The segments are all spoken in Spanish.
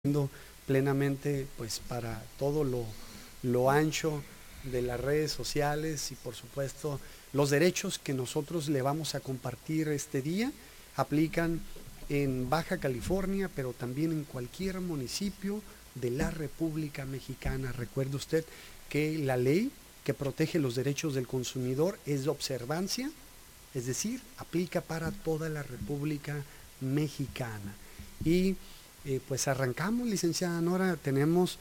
plenamente pues para todo lo ancho de las redes sociales y por supuesto los derechos que nosotros le vamos a compartir este día aplican en Baja California, pero también en cualquier municipio de la República Mexicana. Recuerde usted que la ley que protege los derechos del consumidor es de observancia, es decir, aplica para toda la República Mexicana. Y pues arrancamos, licenciada Nora, tenemos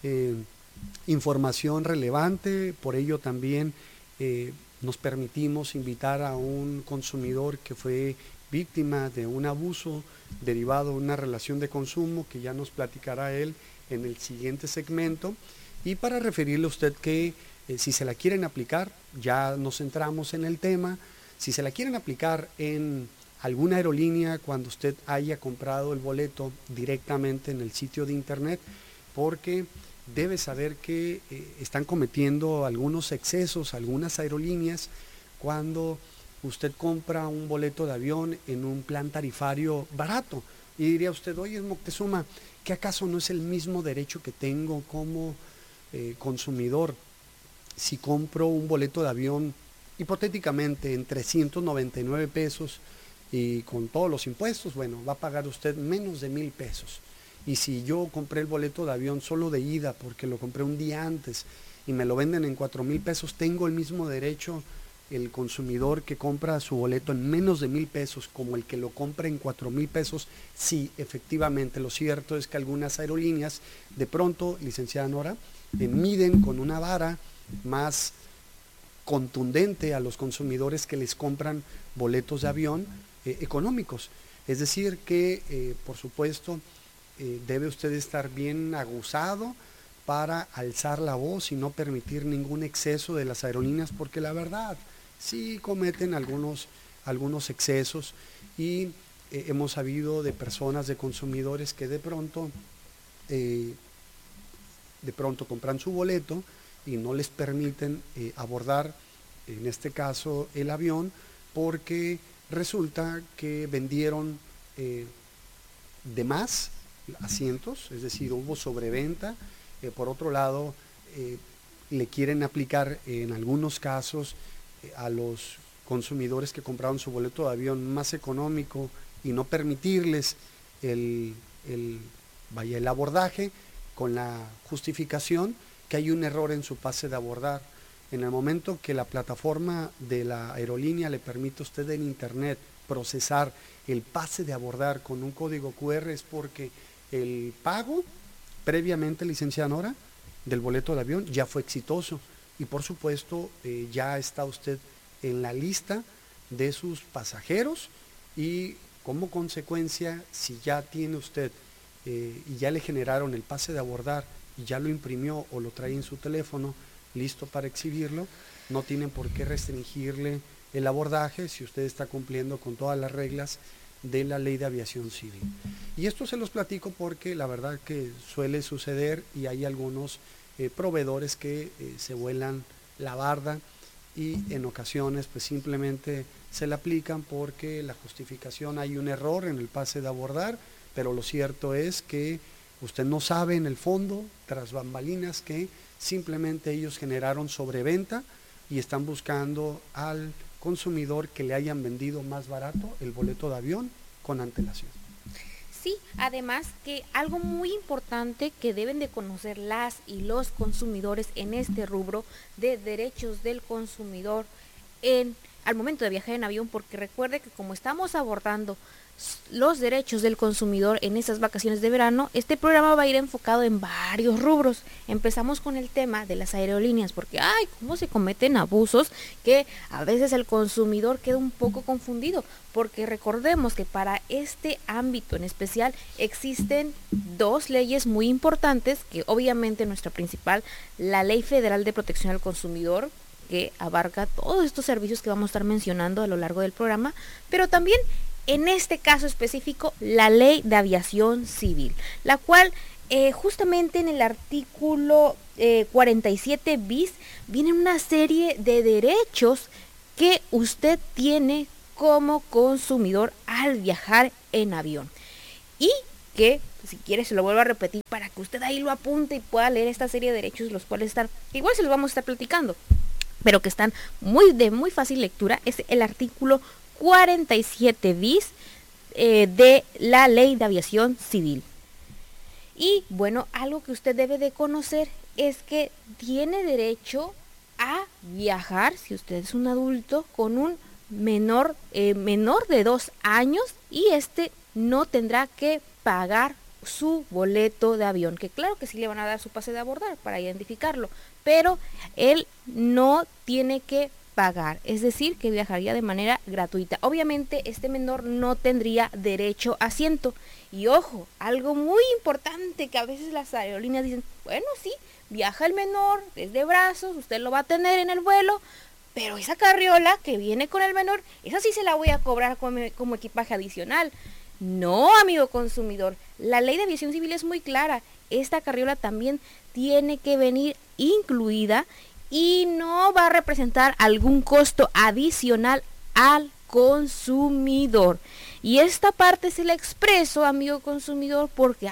información relevante, por ello también nos permitimos invitar a un consumidor que fue víctima de un abuso derivado de una relación de consumo que ya nos platicará él en el siguiente segmento. Y para referirle a usted que si se la quieren aplicar, ya nos centramos en el tema, si se la quieren aplicar en alguna aerolínea cuando usted haya comprado el boleto directamente en el sitio de internet, porque debe saber que están cometiendo algunos excesos algunas aerolíneas cuando usted compra un boleto de avión en un plan tarifario barato. Y diría usted, oye Moctezuma, ¿qué acaso no es el mismo derecho que tengo como consumidor si compro un boleto de avión hipotéticamente en 399 pesos y con todos los impuestos? Bueno, va a pagar usted menos de 1,000 pesos. Y si yo compré el boleto de avión solo de ida porque lo compré un día antes y me lo venden en 4,000 pesos, tengo el mismo derecho el consumidor que compra su boleto en menos de 1,000 pesos como el que lo compra en 4,000 pesos. Sí, efectivamente, lo cierto es que algunas aerolíneas de pronto, licenciada Nora, miden con una vara más contundente a los consumidores que les compran boletos de avión económicos. Es decir que, por supuesto, debe usted estar bien aguzado para alzar la voz y no permitir ningún exceso de las aerolíneas, porque la verdad, sí cometen algunos excesos y hemos sabido de personas, de consumidores que de pronto compran su boleto y no les permiten abordar, en este caso, el avión, porque resulta que vendieron de más asientos, es decir, hubo sobreventa. Por otro lado, le quieren aplicar en algunos casos a los consumidores que compraron su boleto de avión más económico y no permitirles el abordaje con la justificación que hay un error en su pase de abordar. En el momento que la plataforma de la aerolínea le permite a usted en internet procesar el pase de abordar con un código QR, es porque el pago previamente, licenciada Nora, del boleto de avión ya fue exitoso y por supuesto ya está usted en la lista de sus pasajeros y como consecuencia, si ya tiene usted y ya le generaron el pase de abordar y ya lo imprimió o lo trae en su teléfono listo para exhibirlo, no tienen por qué restringirle el abordaje si usted está cumpliendo con todas las reglas de la Ley de Aviación Civil. Y esto se los platico porque la verdad que suele suceder y hay algunos proveedores que se vuelan la barda y en ocasiones pues simplemente se la aplican porque la justificación hay un error en el pase de abordar, pero lo cierto es que usted no sabe en el fondo, tras bambalinas, que simplemente ellos generaron sobreventa y están buscando al consumidor que le hayan vendido más barato el boleto de avión con antelación. Sí, además que algo muy importante que deben de conocer las y los consumidores en este rubro de derechos del consumidor al momento de viajar en avión, porque recuerde que como estamos abordando los derechos del consumidor en estas vacaciones de verano, este programa va a ir enfocado en varios rubros. Empezamos con el tema de las aerolíneas, porque cómo se cometen abusos que a veces el consumidor queda un poco confundido, porque recordemos que para este ámbito en especial existen dos leyes muy importantes, que obviamente nuestra principal, la Ley Federal de Protección al Consumidor, que abarca todos estos servicios que vamos a estar mencionando a lo largo del programa, pero también en este caso específico la Ley de Aviación Civil, la cual justamente en el artículo 47 bis viene una serie de derechos que usted tiene como consumidor al viajar en avión. Y que si quiere se lo vuelvo a repetir para que usted ahí lo apunte y pueda leer esta serie de derechos, los cuales están, igual se los vamos a estar platicando, pero que están de muy fácil lectura. Es el artículo 47 bis de la Ley de Aviación Civil. Y bueno, algo que usted debe de conocer es que tiene derecho a viajar, si usted es un adulto, con un menor de 2 años, y no tendrá que pagar su boleto de avión, que claro que sí le van a dar su pase de abordar para identificarlo, pero él no tiene que pagar, es decir, que viajaría de manera gratuita. Obviamente este menor no tendría derecho a asiento. Y ojo, algo muy importante que a veces las aerolíneas dicen, bueno, sí, viaja el menor, es de brazos, usted lo va a tener en el vuelo, pero esa carriola que viene con el menor, esa sí se la voy a cobrar como equipaje adicional. No, amigo consumidor, la Ley de Aviación Civil es muy clara. Esta carriola también tiene que venir incluida y no va a representar algún costo adicional al consumidor. Y esta parte se la expreso, amigo consumidor, porque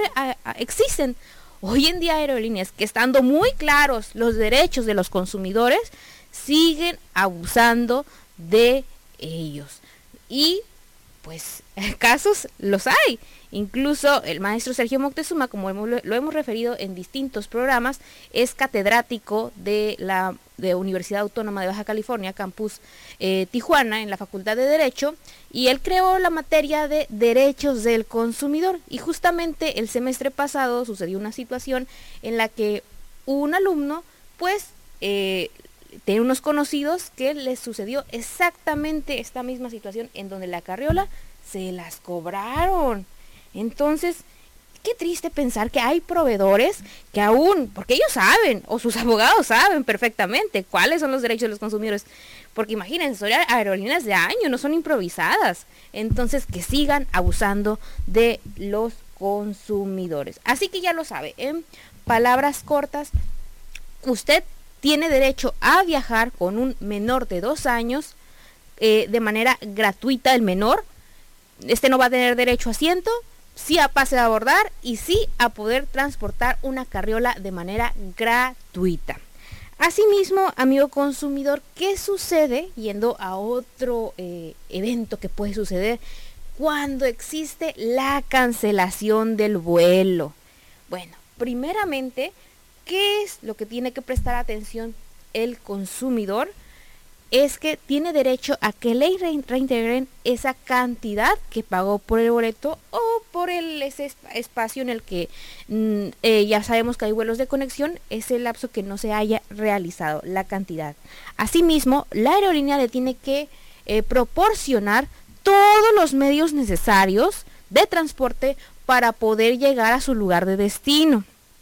existen hoy en día aerolíneas que, estando muy claros los derechos de los consumidores, siguen abusando de ellos. Y pues casos los hay. Incluso el maestro Sergio Moctezuma, como lo hemos referido en distintos programas, es catedrático de la Universidad Autónoma de Baja California, campus Tijuana, en la Facultad de Derecho, y él creó la materia de derechos del consumidor. Y justamente el semestre pasado sucedió una situación en la que un alumno, pues, tiene unos conocidos que les sucedió exactamente esta misma situación, en donde la carriola se las cobraron. Entonces, qué triste pensar que hay proveedores que aún, porque ellos saben, o sus abogados saben perfectamente cuáles son los derechos de los consumidores, porque imagínense, son aerolíneas de años, no son improvisadas. Entonces, que sigan abusando de los consumidores. Así que ya lo sabe, en palabras cortas, usted tiene derecho a viajar con un menor de 2 años de manera gratuita. El menor, no va a tener derecho a asiento, sí a pase de abordar y sí a poder transportar una carriola de manera gratuita. Asimismo, amigo consumidor, ¿qué sucede? Yendo a otro evento que puede suceder cuando existe la cancelación del vuelo. Bueno, primeramente, ¿qué es lo que tiene que prestar atención el consumidor? Es que tiene derecho a que le reintegren esa cantidad que pagó por el boleto o por ese espacio en el que ya sabemos que hay vuelos de conexión, ese lapso que no se haya realizado, la cantidad. Asimismo, la aerolínea le tiene que proporcionar todos los medios necesarios de transporte para poder llegar a su lugar de destino.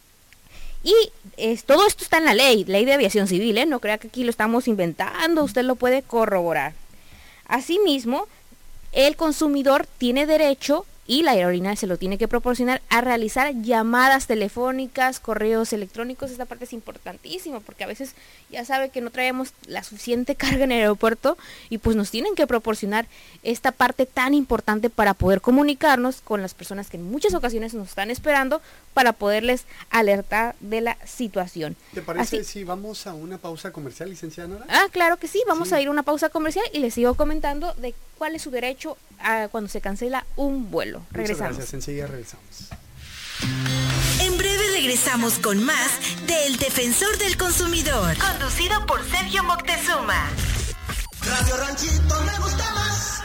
Y todo esto está en la Ley de Aviación Civil, no crea que aquí lo estamos inventando, usted lo puede corroborar. Asimismo, el consumidor tiene derecho, y la aerolínea se lo tiene que proporcionar, a realizar llamadas telefónicas, correos electrónicos. Esta parte es importantísima porque a veces ya sabe que no traemos la suficiente carga en el aeropuerto y pues nos tienen que proporcionar esta parte tan importante para poder comunicarnos con las personas que en muchas ocasiones nos están esperando para poderles alertar de la situación. ¿Te parece si vamos a una pausa comercial, licenciada Nora? Claro que sí, vamos a ir a una pausa comercial y les sigo comentando de cuál es su derecho cuando se cancela un vuelo. Regresamos. Muchas gracias, enseguida regresamos. En breve regresamos con más de El Defensor del Consumidor, conducido por Sergio Moctezuma. Radio Ranchito me gusta más.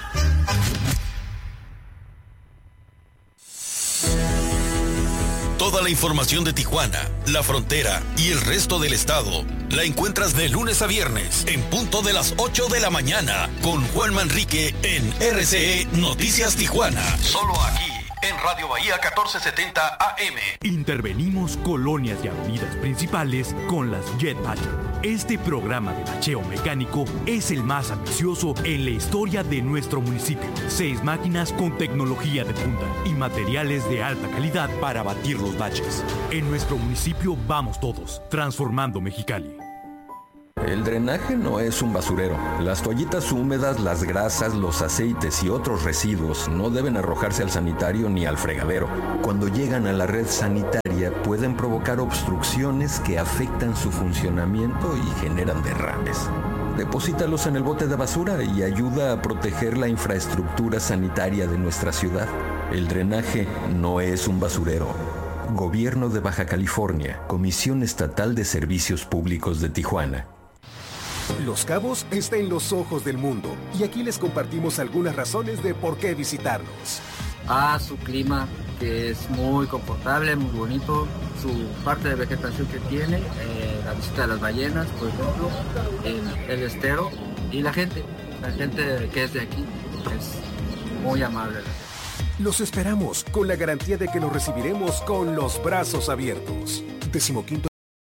Toda la información de Tijuana, la frontera y el resto del estado la encuentras de lunes a viernes en punto de las 8 de la mañana con Juan Manrique en RCE Noticias Tijuana. Solo aquí en Radio Bahía 1470 AM. Intervenimos colonias y avenidas principales con las Jet Bacheo. Este programa de bacheo mecánico es el más ambicioso en la historia de nuestro municipio. 6 máquinas con tecnología de punta y materiales de alta calidad para batir los baches. En nuestro municipio vamos todos, transformando Mexicali. El drenaje no es un basurero. Las toallitas húmedas, las grasas, los aceites y otros residuos no deben arrojarse al sanitario ni al fregadero. Cuando llegan a la red sanitaria pueden provocar obstrucciones que afectan su funcionamiento y generan derrames. Deposítalos en el bote de basura y ayuda a proteger la infraestructura sanitaria de nuestra ciudad. El drenaje no es un basurero. Gobierno de Baja California, Comisión Estatal de Servicios Públicos de Tijuana. Los Cabos está en los ojos del mundo y aquí les compartimos algunas razones de por qué visitarnos. Su clima, que es muy confortable, muy bonito, su parte de vegetación que tiene, la visita de las ballenas, por ejemplo, el estero y la gente que es de aquí es muy amable. Los esperamos con la garantía de que los recibiremos con los brazos abiertos. 15º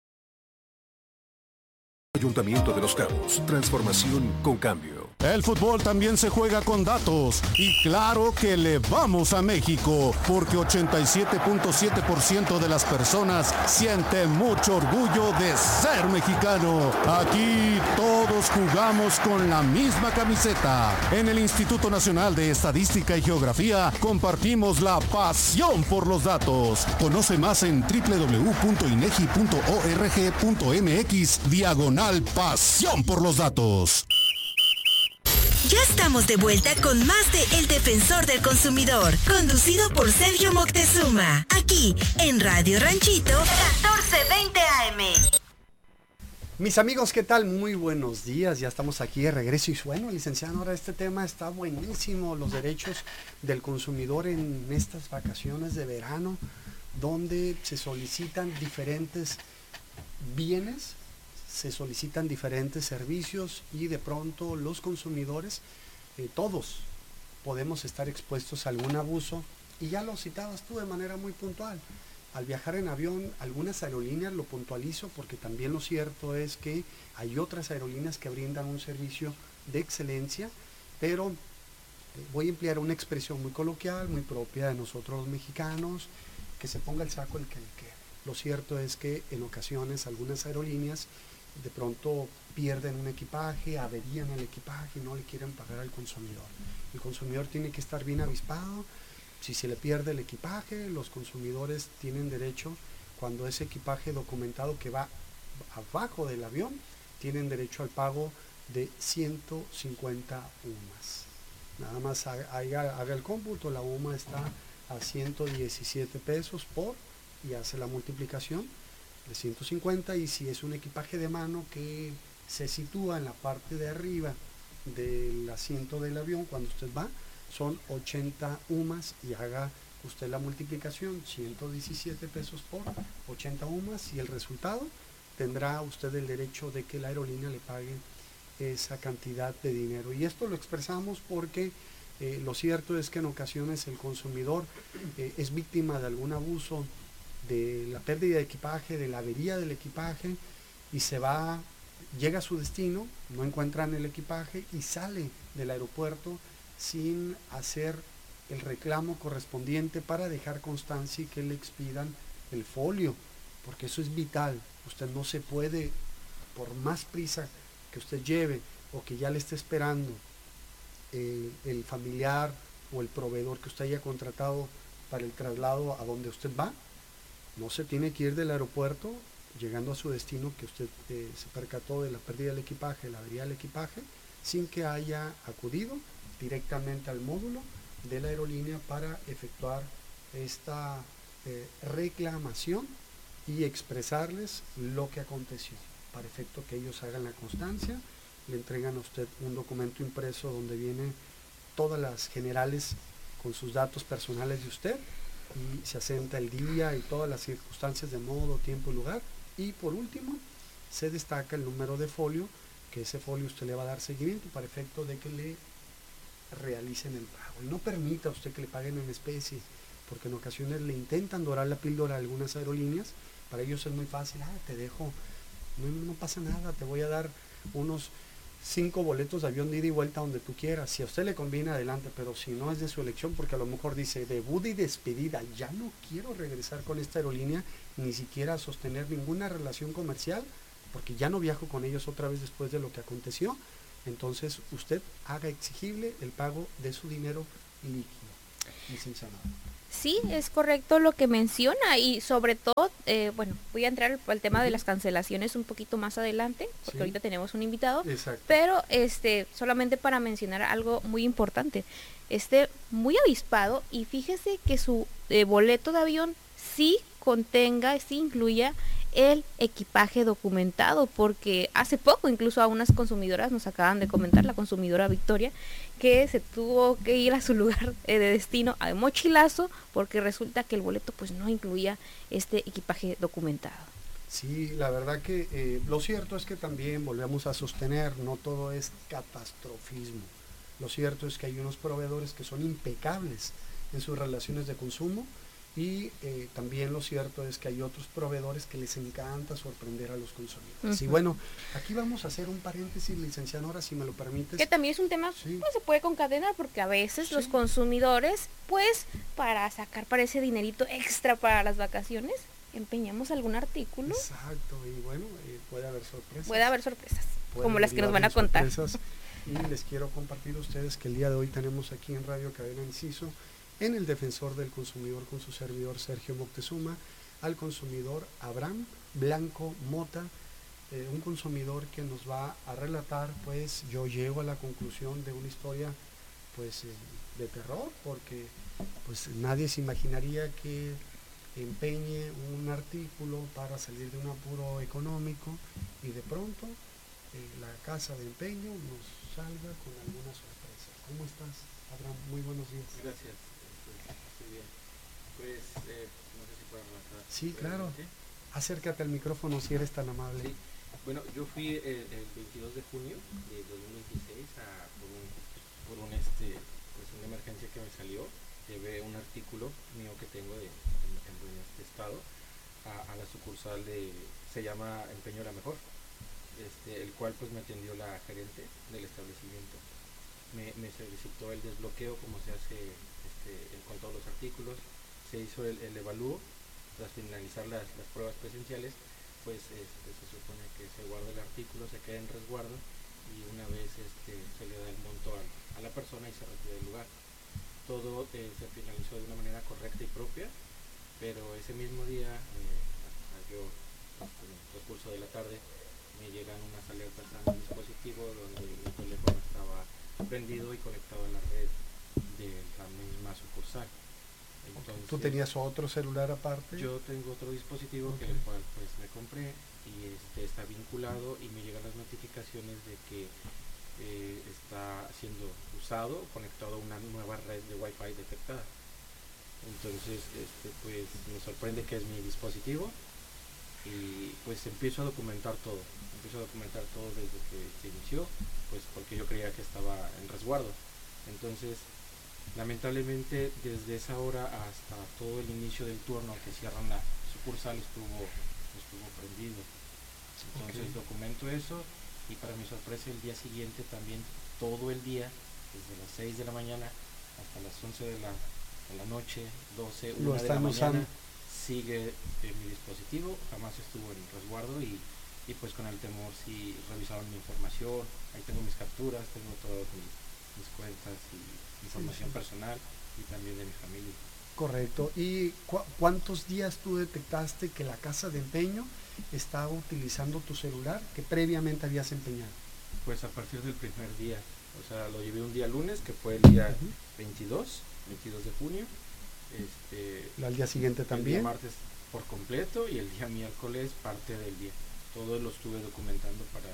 Ayuntamiento de Los Cabos. Transformación con cambio. El fútbol también se juega con datos y claro que le vamos a México porque 87.7% de las personas siente mucho orgullo de ser mexicano. Aquí todos jugamos con la misma camiseta. En el Instituto Nacional de Estadística y Geografía compartimos la pasión por los datos. Conoce más en www.inegi.org.mx/pasión por los datos. Ya estamos de vuelta con más de El Defensor del Consumidor, conducido por Sergio Moctezuma, aquí en Radio Ranchito 1420 AM. Mis amigos, ¿qué tal? Muy buenos días, ya estamos aquí de regreso y bueno, licenciado, ahora este tema está buenísimo, los derechos del consumidor en estas vacaciones de verano, donde se solicitan diferentes bienes, se solicitan diferentes servicios y de pronto los consumidores, todos podemos estar expuestos a algún abuso y ya lo citabas tú de manera muy puntual. Al viajar en avión, algunas aerolíneas lo puntualizo porque también lo cierto es que hay otras aerolíneas que brindan un servicio de excelencia, pero voy a emplear una expresión muy coloquial, muy propia de nosotros los mexicanos, que se ponga el saco el que le quede. Lo cierto es que en ocasiones algunas aerolíneas de pronto pierden un equipaje, averían el equipaje y no le quieren pagar al consumidor. El consumidor tiene que estar bien avispado. Si se le pierde el equipaje, los consumidores tienen derecho, cuando ese equipaje documentado que va abajo del avión, tienen derecho al pago de 150 UMAS. Nada más haga el cómputo, la UMA está a 117 pesos y hace la multiplicación de 150, y si es un equipaje de mano que se sitúa en la parte de arriba del asiento del avión cuando usted va, son 80 UMAS y haga usted la multiplicación, 117 pesos por 80 UMAS y el resultado tendrá usted el derecho de que la aerolínea le pague esa cantidad de dinero. Y esto lo expresamos porque lo cierto es que en ocasiones el consumidor es víctima de algún abuso, de la pérdida de equipaje, de la avería del equipaje y llega a su destino, no encuentran el equipaje y sale del aeropuerto sin hacer el reclamo correspondiente para dejar constancia y que le expidan el folio, porque eso es vital. Usted no se puede, por más prisa que usted lleve o que ya le esté esperando el familiar o el proveedor que usted haya contratado para el traslado a donde usted va, no se tiene que ir del aeropuerto llegando a su destino que usted se percató de la pérdida del equipaje, la avería del equipaje, sin que haya acudido directamente al módulo de la aerolínea para efectuar esta reclamación y expresarles lo que aconteció, para efecto que ellos hagan la constancia, le entregan a usted un documento impreso donde vienen todas las generales con sus datos personales de usted y se asenta el día y todas las circunstancias de modo, tiempo y lugar, y por último se destaca el número de folio, que ese folio usted le va a dar seguimiento para efecto de que le realicen el pago. Y no permita usted que le paguen en especie, porque en ocasiones le intentan dorar la píldora a algunas aerolíneas. Para ellos es muy fácil, te dejo, no pasa nada, te voy a dar unos 5 boletos de avión de ida y vuelta donde tú quieras, si a usted le conviene adelante, pero si no es de su elección, porque a lo mejor dice debut y despedida, ya no quiero regresar con esta aerolínea, ni siquiera sostener ninguna relación comercial, porque ya no viajo con ellos otra vez después de lo que aconteció, entonces usted haga exigible el pago de su dinero líquido, licenciado. Sí, es correcto lo que menciona y sobre todo, bueno, voy a entrar al tema de las cancelaciones un poquito más adelante, porque ahorita tenemos un invitado. Exacto. Pero solamente para mencionar algo muy importante, muy avispado, y fíjese que su boleto de avión sí incluya el equipaje documentado, porque hace poco incluso a unas consumidoras nos acaban de comentar, la consumidora Victoria, que se tuvo que ir a su lugar de destino a mochilazo porque resulta que el boleto pues no incluía este equipaje documentado. Sí, la verdad que lo cierto es que también volvemos a sostener, no todo es catastrofismo. Lo cierto es que hay unos proveedores que son impecables en sus relaciones de consumo, y también lo cierto es que hay otros proveedores que les encanta sorprender a los consumidores. Y bueno, aquí vamos a hacer un paréntesis, licenciada Nora, si me lo permites. Que también es un tema que se puede concadenar, porque a veces los consumidores, pues, para sacar para ese dinerito extra para las vacaciones, empeñamos algún artículo. Exacto, y bueno, puede haber sorpresas. Puede haber sorpresas, como las que nos van a contar. Y les quiero compartir a ustedes que el día de hoy tenemos aquí en Radio Cadena Inciso, en el Defensor del Consumidor, con su servidor Sergio Moctezuma, al consumidor Abraham Blanco Mota, un consumidor que nos va a relatar, pues yo llego a la conclusión de una historia pues de terror, porque pues nadie se imaginaría que empeñe un artículo para salir de un apuro económico y de pronto la casa de empeño nos salga con alguna sorpresa. ¿Cómo estás, Abraham? Muy buenos días. Gracias. Estoy bien. Pues, no sé si puedo arrancar. Sí, claro. Acércate al micrófono si eres tan amable. Sí. Bueno, yo fui el 22 de junio de 2026 por una emergencia que me salió. Llevé un artículo mío que tengo en este estado a la sucursal se llama Empeño La Mejor, el cual pues me atendió la gerente del establecimiento. Me solicitó el desbloqueo como se hace con todos los artículos. Se hizo el evalúo. Tras finalizar las pruebas presenciales, pues se supone que se guarda el artículo, se queda en resguardo, y una vez se le da el monto a la persona y se retira del lugar. Todo se finalizó de una manera correcta y propia, pero ese mismo día, en el transcurso de la tarde, me llegan unas alertas a mi dispositivo donde mi teléfono estaba prendido y conectado a la red de la misma sucursal. Entonces, ¿tú tenías otro celular aparte? Yo tengo otro dispositivo que el cual pues me compré y está vinculado, y me llegan las notificaciones de que está siendo usado, conectado a una nueva red de Wi-Fi detectada. Entonces pues me sorprende que es mi dispositivo, y pues empiezo a documentar todo desde que se inició, pues porque yo creía que estaba en resguardo. Entonces lamentablemente desde esa hora hasta todo el inicio del turno que cierran la sucursal estuvo prendido. Entonces documento eso, y para mi sorpresa el día siguiente también todo el día, desde las 6 de la mañana hasta las 11 de la noche, 12, 1 de la mañana, sigue mi dispositivo, jamás estuvo en resguardo, y pues con el temor sí revisaron mi información. Ahí tengo mis capturas, tengo todas mis cuentas y información personal, y también de mi familia. Correcto. ¿Y cuántos días tú detectaste que la casa de empeño estaba utilizando tu celular que previamente habías empeñado? Pues a partir del primer día, o sea, lo llevé un día lunes, que fue el día 22 de junio. Al día siguiente también. El día martes por completo, y el día miércoles parte del día. Todo lo estuve documentando para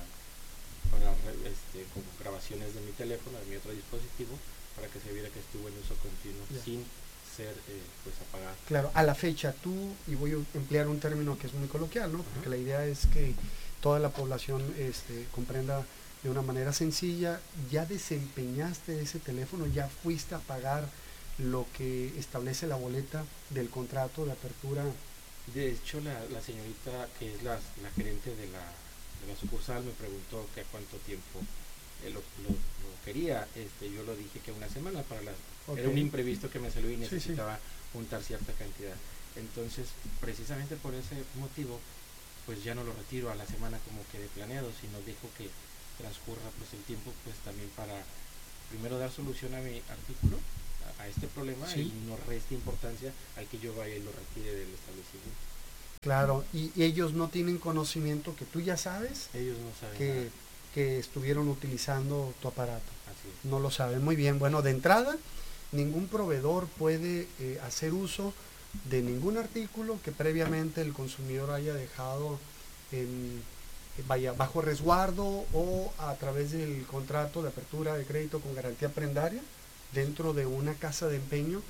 como grabaciones de mi teléfono, de mi otro dispositivo, para que se viera que estuvo en uso continuo, sin ser pues apagado. Claro, a la fecha tú, y voy a emplear un término que es muy coloquial, ¿no? Porque la idea es que toda la población comprenda de una manera sencilla. ¿Ya desempeñaste ese teléfono? ¿Ya fuiste a pagar lo que establece la boleta del contrato de apertura? De hecho, la señorita que es la gerente de la sucursal me preguntó que a cuánto tiempo lo quería. Yo lo dije que una semana, era un imprevisto que me salió y necesitaba juntar cierta cantidad. Entonces, precisamente por ese motivo, pues ya no lo retiro a la semana como quedé planeado, sino dejo que transcurra pues el tiempo, pues también para primero dar solución a mi artículo, a este problema, y no reste importancia al que yo vaya y lo retire del establecimiento. Claro, y ellos no tienen conocimiento que tú ya sabes. Ellos no saben que estuvieron utilizando tu aparato. Así es. No lo saben. Muy bien. Bueno, de entrada, ningún proveedor puede hacer uso de ningún artículo que previamente el consumidor haya dejado bajo resguardo o a través del contrato de apertura de crédito con garantía prendaria dentro de una casa de empeño,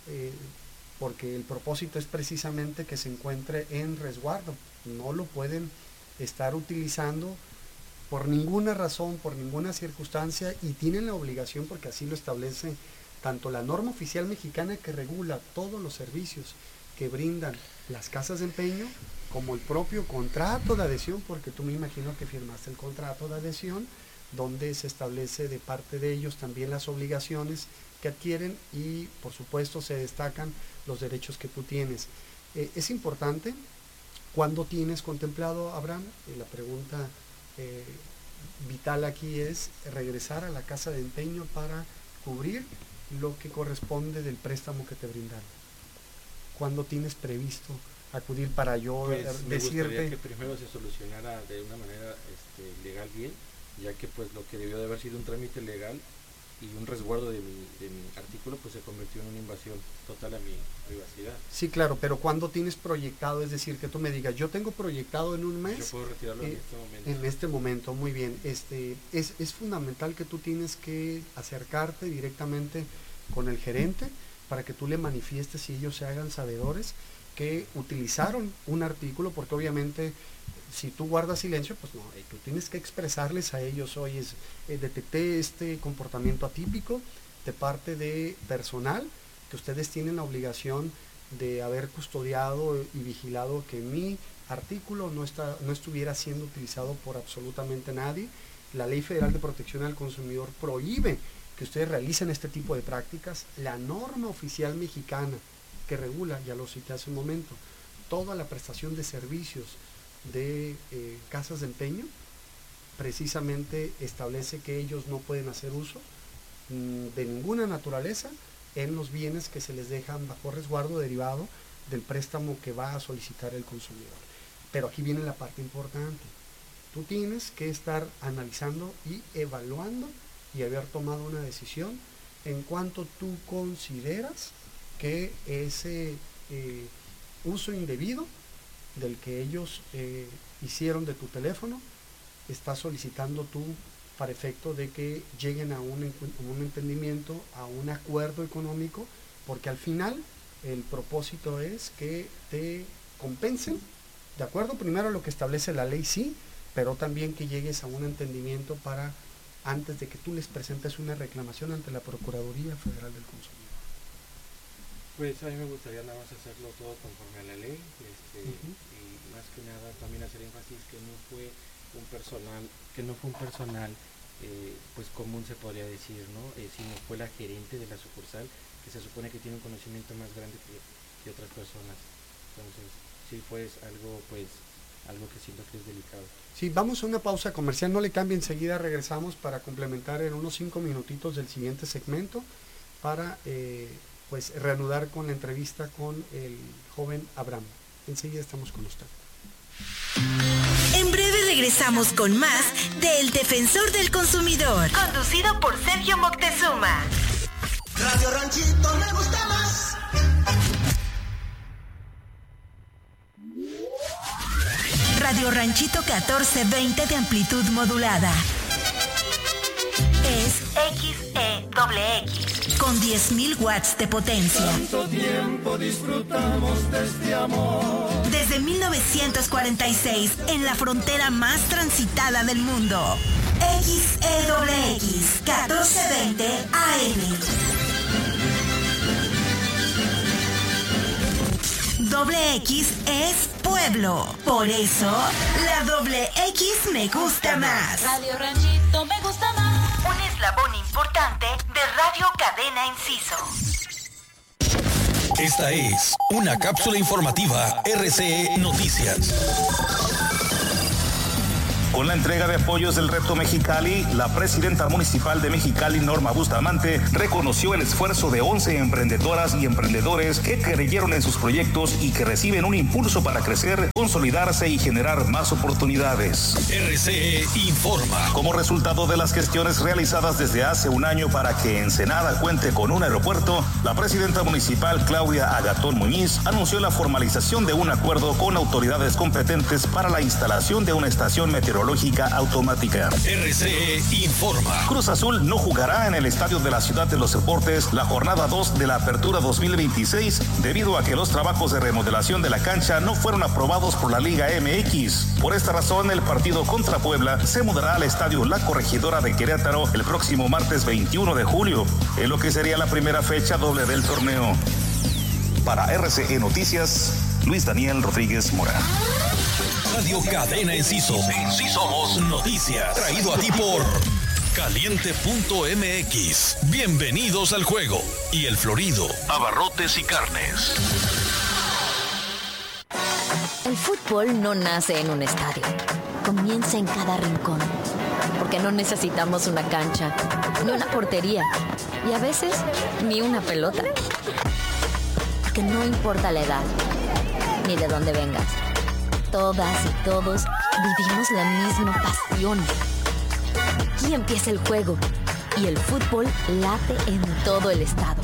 porque el propósito es precisamente que se encuentre en resguardo. No lo pueden estar utilizando por ninguna razón, por ninguna circunstancia, y tienen la obligación, porque así lo establece tanto la norma oficial mexicana que regula todos los servicios que brindan las casas de empeño, como el propio contrato de adhesión, porque tú me imagino que firmaste el contrato de adhesión, donde se establece de parte de ellos también las obligaciones que adquieren y por supuesto se destacan los derechos que tú tienes. Es importante, ¿cuándo tienes contemplado, Abraham? La pregunta vital aquí es regresar a la casa de empeño para cubrir lo que corresponde del préstamo que te brindaron. ¿Cuándo tienes previsto acudir para yo pues decirte? Me gustaría que primero se solucionara de una manera legal bien, ya que pues lo que debió de haber sido un trámite legal y un resguardo de mi artículo pues se convirtió en una invasión total a mi privacidad. Sí, claro, pero ¿cuándo tienes proyectado? Es decir, que tú me digas, yo tengo proyectado en un mes. Yo puedo retirarlo en este momento. En este momento, muy bien. Es fundamental que tú tienes que acercarte directamente con el gerente para que tú le manifiestes y ellos se hagan sabedores que utilizaron un artículo, porque obviamente si tú guardas silencio, pues no, tú tienes que expresarles a ellos, oye, detecté este comportamiento atípico de parte de personal, que ustedes tienen la obligación de haber custodiado y vigilado que mi artículo no estuviera siendo utilizado por absolutamente nadie. La Ley Federal de Protección al Consumidor prohíbe que ustedes realicen este tipo de prácticas. La norma oficial mexicana que regula, ya lo cité hace un momento, toda la prestación de servicios de casas de empeño, precisamente establece que ellos no pueden hacer uso de ninguna naturaleza en los bienes que se les dejan bajo resguardo derivado del préstamo que va a solicitar el consumidor. Pero aquí viene la parte importante. Tú tienes que estar analizando y evaluando y haber tomado una decisión en cuanto tú consideras que ese uso indebido del que ellos hicieron de tu teléfono estás solicitando tú para efecto de que lleguen a un entendimiento, a un acuerdo económico, porque al final el propósito es que te compensen, de acuerdo primero a lo que establece la ley, sí, pero también que llegues a un entendimiento para antes de que tú les presentes una reclamación ante la Procuraduría Federal del Consumidor. Pues a mí me gustaría nada más hacerlo todo conforme a la ley, y más que nada también hacer énfasis que no fue un personal pues común, se podría decir, ¿no? Sino fue la gerente de la sucursal, que se supone que tiene un conocimiento más grande que otras personas. Entonces sí fue algo que siento que es delicado. Sí, vamos a una pausa comercial, no le cambie, enseguida regresamos para complementar en unos 5 minutitos del siguiente segmento para pues reanudar con la entrevista con el joven Abraham. Enseguida estamos con usted. En breve regresamos con más del Defensor del Consumidor, conducido por Sergio Moctezuma. Radio Ranchito me gusta más. Radio Ranchito 1420 de amplitud modulada. Es XEXX con 10.000 watts de potencia. Tanto tiempo disfrutamos de este amor. Desde 1946, en la frontera más transitada del mundo. XEXX 1420 AM. Doble X es pueblo. Por eso, la doble X me gusta más. Radio Ranchito me gusta más. Un eslabón importante de Radio Cadena Inciso. Esta es una cápsula informativa RCE Noticias. Con la entrega de apoyos del Reto Mexicali, la presidenta municipal de Mexicali, Norma Bustamante, reconoció el esfuerzo de 11 emprendedoras y emprendedores que creyeron en sus proyectos y que reciben un impulso para crecer, consolidarse y generar más oportunidades. RCE informa. Como resultado de las gestiones realizadas desde hace un año para que Ensenada cuente con un aeropuerto, la presidenta municipal, Claudia Agatón Muñiz, anunció la formalización de un acuerdo con autoridades competentes para la instalación de una estación meteorológica automática. RCE informa. Cruz Azul no jugará en el Estadio de la Ciudad de los Deportes la jornada 2 de la Apertura 2026 debido a que los trabajos de remodelación de la cancha no fueron aprobados por la Liga MX. Por esta razón, el partido contra Puebla se mudará al Estadio La Corregidora de Querétaro el próximo martes 21 de julio, en lo que sería la primera fecha doble del torneo. Para RCE Noticias, Luis Daniel Rodríguez Mora. Radio Cadena Enciso. En Sí Somos Noticias. Traído a ti por Caliente.mx. Bienvenidos al juego. Y El Florido. Abarrotes y carnes. El fútbol no nace en un estadio. Comienza en cada rincón. Porque no necesitamos una cancha, ni una portería. Y a veces, ni una pelota. Porque no importa la edad, ni de dónde vengas. Todas y todos vivimos la misma pasión. Aquí empieza el juego y el fútbol late en todo el estado.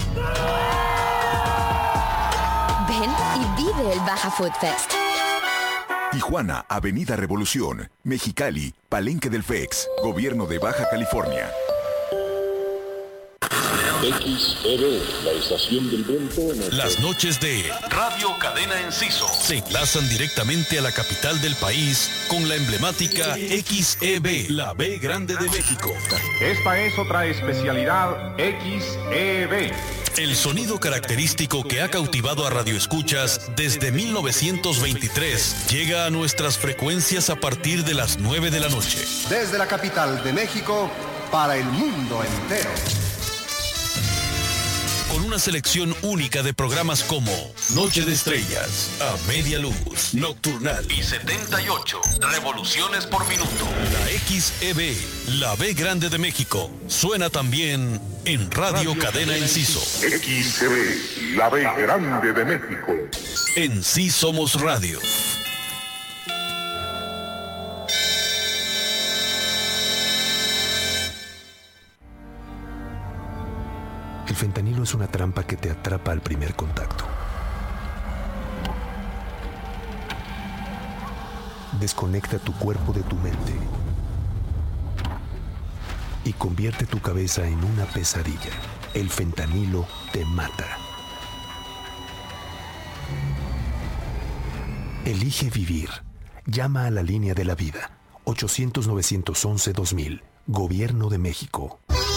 Ven y vive el Baja Food Fest. Tijuana, Avenida Revolución. Mexicali, Palenque del FEX. Gobierno de Baja California. XEB, la estación del viento. Las noches de Radio Cadena Enciso se enlazan directamente a la capital del país con la emblemática XEB, la B grande de México. Esta es otra especialidad XEB. El sonido característico que ha cautivado a radioescuchas desde 1923 llega a nuestras frecuencias a partir de las 9 de la noche. Desde la capital de México para el mundo entero. Con una selección única de programas como Noche de Estrellas, A Media Luz, Nocturnal y 78 revoluciones por minuto. La XEB, la B grande de México, suena también en Radio Cadena Enciso. XEB, la B grande de México. En Sí Somos Radio. El fentanilo es una trampa que te atrapa al primer contacto. Desconecta tu cuerpo de tu mente y convierte tu cabeza en una pesadilla. El fentanilo te mata. Elige vivir. Llama a la línea de la vida. 800-911-2000. Gobierno de México.